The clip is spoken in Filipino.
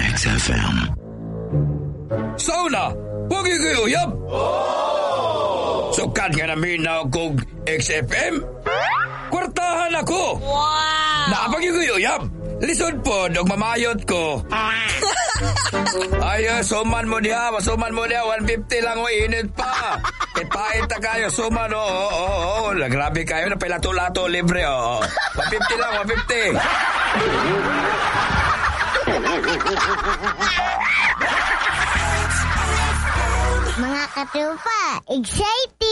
XFM. Sauna! Huwag ikuyuyab! Sukat nga namin na kong XFM? Kwartahan ako! Wow! Napag-ikuyuyab! Lisod po, dog mamayot ko. Ay, suman mo diha, 150 lang o init pa. Pait na kayo, suman, oo. Grabe kayo, na pilato-lato libre, 150 lang, 150. Mga katupa, excited!